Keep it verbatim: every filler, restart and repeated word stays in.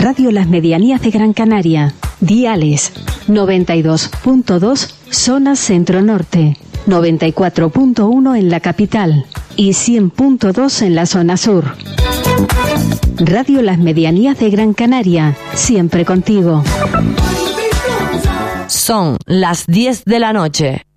Radio Las Medianías de Gran Canaria. Diales noventa y dos punto dos zona centro-norte, noventa y cuatro punto uno en la capital y cien punto dos en la zona sur. Radio Las Medianías de Gran Canaria, siempre contigo. Son las diez de la noche.